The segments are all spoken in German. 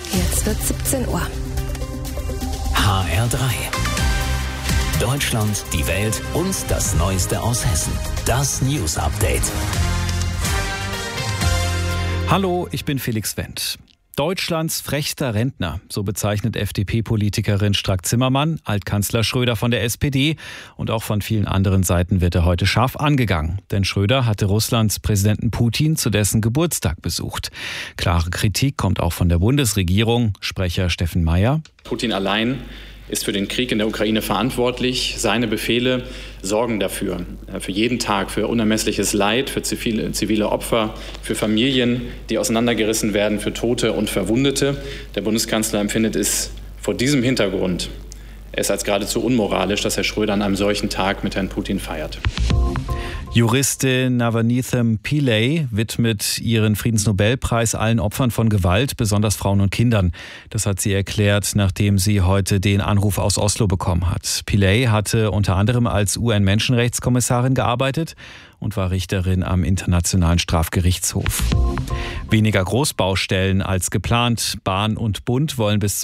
Jetzt wird 17 Uhr. HR3. Deutschland, die Welt und das Neueste aus Hessen. Das News Update. Hallo, ich bin Felix Wendt. Deutschlands frechster Rentner, so bezeichnet FDP-Politikerin Strack-Zimmermann, Altkanzler Schröder von der SPD, und auch von vielen anderen Seiten wird er heute scharf angegangen. Denn Schröder hatte Russlands Präsidenten Putin zu dessen Geburtstag besucht. Klare Kritik kommt auch von der Bundesregierung. Sprecher Steffen Mayer. Putin allein ist für den Krieg in der Ukraine verantwortlich. Seine Befehle sorgen dafür, für jeden Tag, für unermessliches Leid, für zivile Opfer, für Familien, die auseinandergerissen werden, für Tote und Verwundete. Der Bundeskanzler empfindet es vor diesem Hintergrund als geradezu unmoralisch, dass Herr Schröder an einem solchen Tag mit Herrn Putin feiert. Juristin Navanithem Pillay widmet ihren Friedensnobelpreis allen Opfern von Gewalt, besonders Frauen und Kindern. Das hat sie erklärt, nachdem sie heute den Anruf aus Oslo bekommen hat. Pillay hatte unter anderem als UN-Menschenrechtskommissarin gearbeitet und war Richterin am Internationalen Strafgerichtshof. Weniger Großbaustellen als geplant. Bahn und Bund wollen bis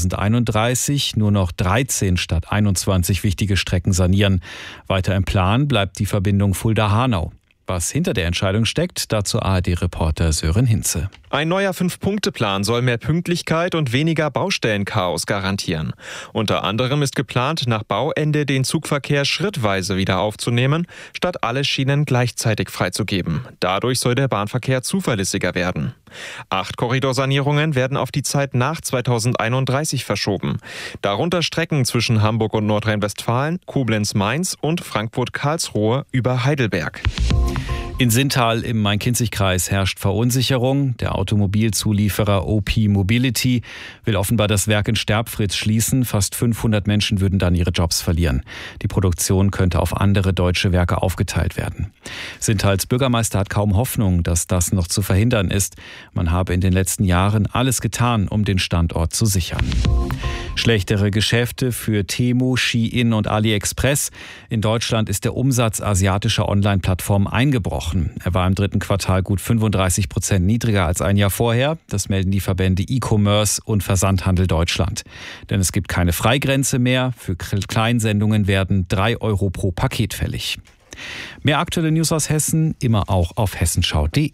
2031 nur noch 13 statt 21 wichtige Strecken sanieren. Weiter im Plan bleibt die Verbindung Fulda-Hanau. Was hinter der Entscheidung steckt, dazu ARD-Reporter Sören Hinze. Ein neuer 5-Punkte-Plan soll mehr Pünktlichkeit und weniger Baustellenchaos garantieren. Unter anderem ist geplant, nach Bauende den Zugverkehr schrittweise wieder aufzunehmen, statt alle Schienen gleichzeitig freizugeben. Dadurch soll der Bahnverkehr zuverlässiger werden. 8 Korridorsanierungen werden auf die Zeit nach 2031 verschoben. Darunter Strecken zwischen Hamburg und Nordrhein-Westfalen, Koblenz-Mainz und Frankfurt-Karlsruhe über Heidelberg. In Sintal im Main-Kinzig-Kreis herrscht Verunsicherung. Der Automobilzulieferer OP Mobility will offenbar das Werk in Sterbfritz schließen. Fast 500 Menschen würden dann ihre Jobs verlieren. Die Produktion könnte auf andere deutsche Werke aufgeteilt werden. Sintals Bürgermeister hat kaum Hoffnung, dass das noch zu verhindern ist. Man habe in den letzten Jahren alles getan, um den Standort zu sichern. Schlechtere Geschäfte für Temu, Shein und AliExpress. In Deutschland ist der Umsatz asiatischer Online-Plattformen eingebrochen. Er war im 3. Quartal gut 35% niedriger als ein Jahr vorher. Das melden die Verbände E-Commerce und Versandhandel Deutschland. Denn es gibt keine Freigrenze mehr. Für Kleinsendungen werden 3 € pro Paket fällig. Mehr aktuelle News aus Hessen immer auch auf hessenschau.de.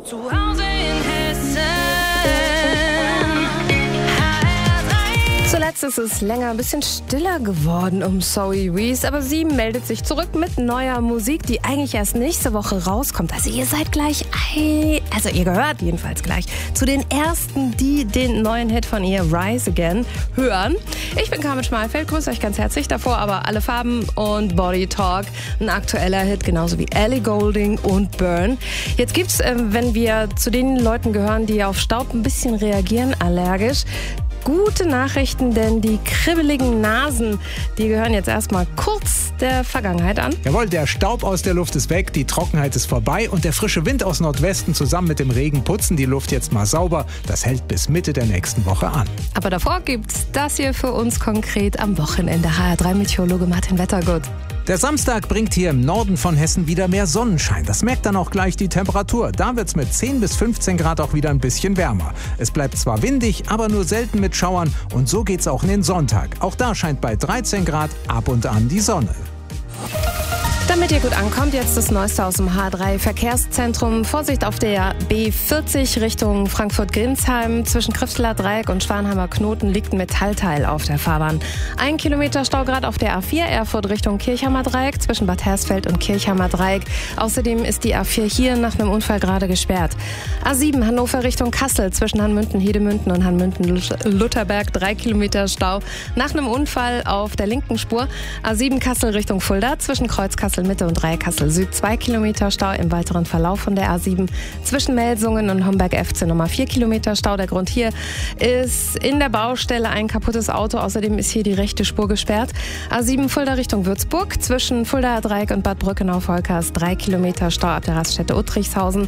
Zuletzt ist es länger ein bisschen stiller geworden um Zoe Wees, aber sie meldet sich zurück mit neuer Musik, die eigentlich erst nächste Woche rauskommt. Also ihr seid gleich, ihr gehört jedenfalls gleich zu den Ersten, die den neuen Hit von ihr, Rise Again, hören. Ich bin Carmen Schmalfeld, grüße euch ganz herzlich, davor aber Alle Farben und Body Talk, ein aktueller Hit, genauso wie Ellie Goulding und Burn. Jetzt gibt's, wenn wir zu den Leuten gehören, die auf Staub ein bisschen reagieren, allergisch, gute Nachrichten, denn die kribbeligen Nasen, die gehören jetzt erstmal kurz der Vergangenheit an. Jawohl, der Staub aus der Luft ist weg, die Trockenheit ist vorbei und der frische Wind aus Nordwesten zusammen mit dem Regen putzen die Luft jetzt mal sauber. Das hält bis Mitte der nächsten Woche an. Aber davor gibt's das hier für uns konkret am Wochenende. HR3-Meteorologe Martin Wettergut. Der Samstag bringt hier im Norden von Hessen wieder mehr Sonnenschein. Das merkt dann auch gleich die Temperatur. Da wird's mit 10 bis 15 Grad auch wieder ein bisschen wärmer. Es bleibt zwar windig, aber nur selten mit Schauern. Und so geht's auch in den Sonntag. Auch da scheint bei 13 Grad ab und an die Sonne. Damit ihr gut ankommt, jetzt das Neueste aus dem H3-Verkehrszentrum. Vorsicht auf der B40 Richtung Frankfurt-Grinsheim. Zwischen Krifteler Dreieck und Schwanheimer Knoten liegt ein Metallteil auf der Fahrbahn. 1 Kilometer Stau gerade auf der A4 Erfurt Richtung Kirchheimer Dreieck zwischen Bad Hersfeld und Kirchheimer Dreieck. Außerdem ist die A4 hier nach einem Unfall gerade gesperrt. A7 Hannover Richtung Kassel zwischen Hanmünden-Hedemünden und Hanmünden-Lutherberg 3 Kilometer Stau nach einem Unfall auf der linken Spur. A7 Kassel Richtung Fulda zwischen Kreuz Kassel Mitte und Dreieck-Kassel Süd 2 Kilometer Stau im weiteren Verlauf von der A7. Zwischen Melsungen und Homberg-FC nochmal 4 Kilometer Stau. Der Grund hier ist in der Baustelle ein kaputtes Auto. Außerdem ist hier die rechte Spur gesperrt. A7 Fulda Richtung Würzburg. Zwischen Fulda Dreieck und Bad Brückenau-Volkers 3 Kilometer Stau ab der Raststätte Uttrichshausen.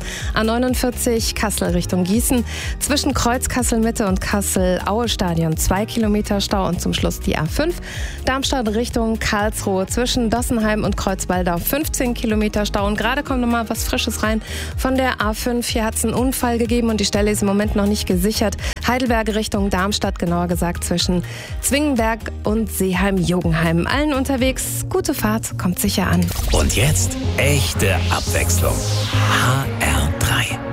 A49 Kassel Richtung Gießen. Zwischen Kreuz Kassel Mitte und Kassel-Aue-Stadion 2 Kilometer Stau. Und zum Schluss die A5 Darmstadt Richtung Karlsruhe. Zwischen Dossenheim und Kreuzwalde Elberfelder 15 Kilometer Stau. Und gerade kommt nochmal was Frisches rein von der A5. Hier hat es einen Unfall gegeben und die Stelle ist im Moment noch nicht gesichert. Heidelberg Richtung Darmstadt, genauer gesagt zwischen Zwingenberg und Seeheim-Jogenheim. Allen unterwegs, gute Fahrt, kommt sicher an. Und jetzt echte Abwechslung. HR3.